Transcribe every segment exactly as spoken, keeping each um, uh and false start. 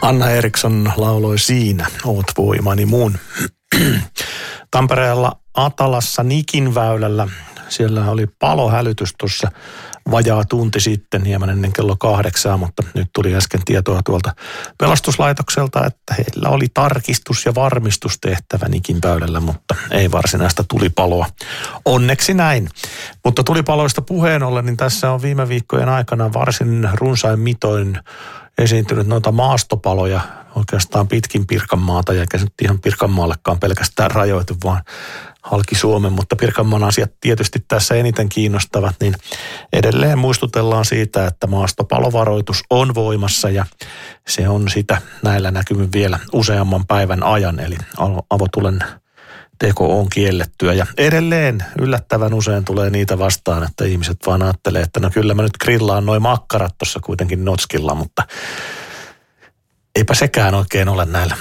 Anna Eriksson lauloi Siinä, oot voimani mun. Tampereella Atalassa Nikin väylällä, siellä oli palohälytys tuossa vajaa tunti sitten, hieman ennen kello kahdeksaa, mutta nyt tuli äsken tietoa tuolta pelastuslaitokselta, että heillä oli tarkistus- ja varmistustehtävä Nikin väylällä, mutta ei varsinaista tulipaloa. Onneksi näin. Mutta tulipaloista puheen ollen, niin tässä on viime viikkojen aikana varsin runsain mitoin esiintynyt noita maastopaloja oikeastaan pitkin Pirkanmaata, eikä se nyt ihan Pirkanmaallekaan pelkästään rajoitu, vaan halki Suomen, mutta Pirkanmaan asiat tietysti tässä eniten kiinnostavat, niin edelleen muistutellaan siitä, että maastopalovaroitus on voimassa ja se on sitä näillä näkymin vielä useamman päivän ajan, eli avotulen teko on kiellettyä ja edelleen yllättävän usein tulee niitä vastaan, että ihmiset vaan ajattelee, että no kyllä mä nyt grillaan noi makkarat tuossa kuitenkin notskilla, mutta eipä sekään oikein ole näillä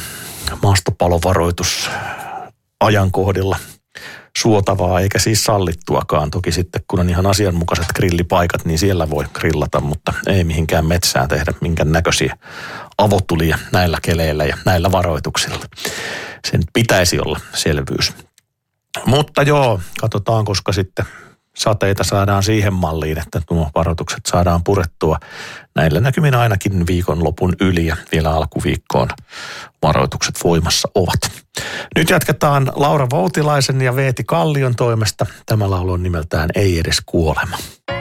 maastopalovaroitusajankohdilla suotavaa eikä siis sallittuakaan. Toki sitten kun on ihan asianmukaiset grillipaikat, niin siellä voi grillata, mutta ei mihinkään metsään tehdä minkään näköisiä avotulia näillä keleillä ja näillä varoituksilla. Sen pitäisi olla selvyys. Mutta joo, katsotaan koska sitten sateita saadaan siihen malliin, että nuo varoitukset saadaan purettua. Näillä näkymin ainakin viikonlopun yli ja vielä alkuviikkoon varoitukset voimassa ovat. Nyt jatketaan Laura Voutilaisen ja Veeti Kallion toimesta. Tämä laulu on nimeltään Ei edes kuolema.